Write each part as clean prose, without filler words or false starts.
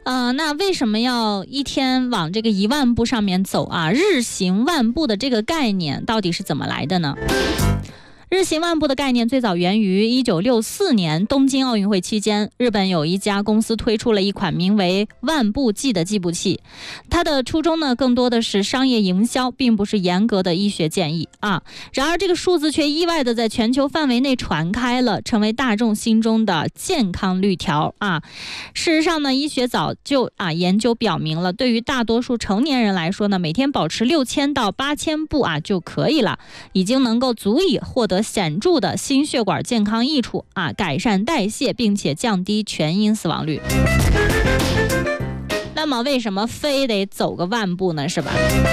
那为什么要一天往这个1万步上面走啊？日行万步的这个概念到底是怎么来的呢？日行万步的概念最早源于1964年东京奥运会期间，日本有一家公司推出了一款名为万步计的计步器。它的初衷呢，更多的是商业营销，并不是严格的医学建议啊。然而这个数字却意外的在全球范围内传开了，成为大众心中的健康绿条啊。事实上呢，医学早就研究表明了，对于大多数成年人来说呢，每天保持6000到8000步就可以了，已经能够足以获得显著的心血管健康益处改善代谢，并且降低全因死亡率。那么为什么非得走个万步呢？是吧？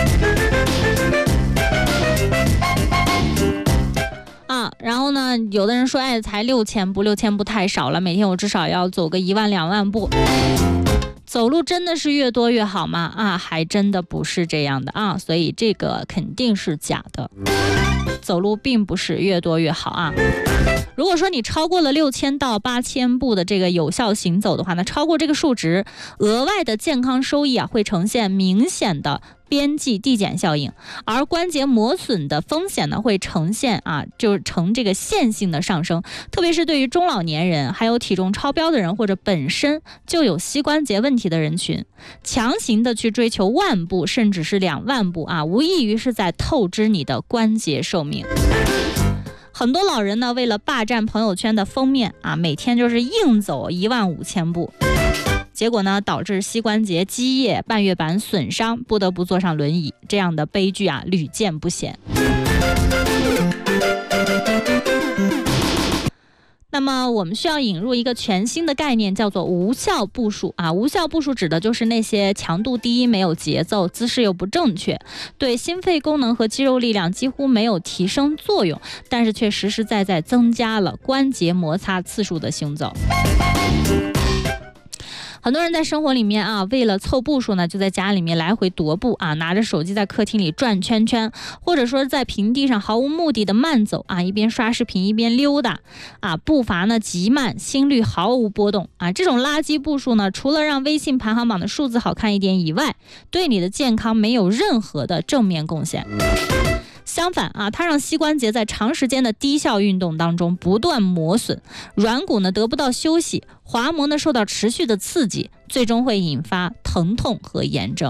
然后呢，有的人说，才6000步，6000步太少了，每天我至少要走个1万2万步。走路真的是越多越好吗？还真的不是这样的所以这个肯定是假的。走路并不是越多越好如果说你超过了6000到8000步的这个有效行走的话呢，超过这个数值，额外的健康收益会呈现明显的边际递减效应，而关节磨损的风险呢会呈现就是呈这个线性的上升，特别是对于中老年人，还有体重超标的人，或者本身就有膝关节问题的人群，强行的去追求万步甚至是2万步无异于是在透支你的关节寿命。很多老人呢，为了霸占朋友圈的封面每天就是硬走15000步，结果呢，导致膝关节、肌液、半月板损伤，不得不坐上轮椅。这样的悲剧屡见不鲜。那么我们需要引入一个全新的概念，叫做无效步数无效步数指的就是那些强度低、没有节奏、姿势又不正确，对心肺功能和肌肉力量几乎没有提升作用，但是却实实在在增加了关节摩擦次数的行走。很多人在生活里面为了凑步数呢，就在家里面来回踱步拿着手机在客厅里转圈圈，或者说在平地上毫无目的的慢走一边刷视频一边溜达步伐呢极慢，心率毫无波动这种垃圾步数呢，除了让微信排行榜的数字好看一点以外，对你的健康没有任何的正面贡献。相反它让膝关节在长时间的低效运动当中不断磨损，软骨呢得不到休息，滑膜呢受到持续的刺激，最终会引发疼痛和炎症。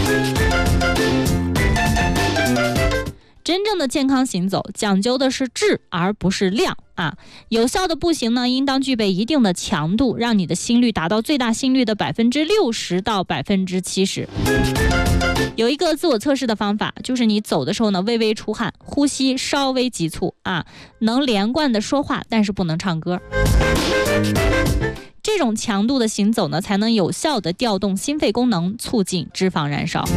真正的健康行走讲究的是质而不是量有效的步行呢，应当具备一定的强度，让你的心率达到最大心率的60%到70%。有一个自我测试的方法，就是你走的时候呢，微微出汗，呼吸稍微急促能连贯的说话，但是不能唱歌。这种强度的行走呢，才能有效的调动心肺功能，促进脂肪燃烧。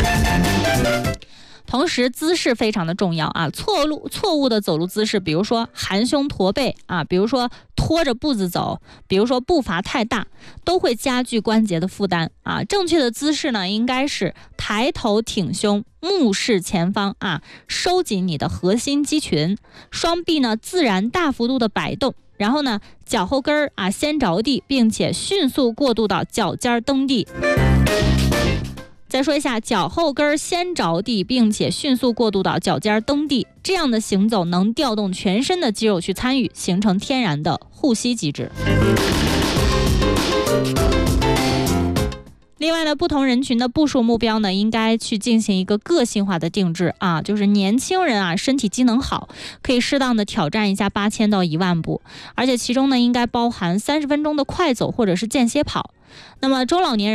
同时姿势非常的重要错误的走路姿势，比如说含胸驼背比如说拖着步子走，比如说步伐太大，都会加剧关节的负担正确的姿势呢，应该是抬头挺胸，目视前方收紧你的核心肌群，双臂呢自然大幅度的摆动，然后呢脚后跟先着地，并且迅速过渡到脚尖蹬地。再说一下，脚后跟先着地，并且迅速过渡到脚尖蹬地，这样的行走能调动全身的肌肉去参与，形成天然的护膝机制。另外呢，不同人群的步数目标呢，应该去进行一个个性化的定制就是年轻人身体机能好，可以适当的挑战一下8000到1万步，而且其中呢，应该包含30分钟的快走或者是间歇跑。那么中老年人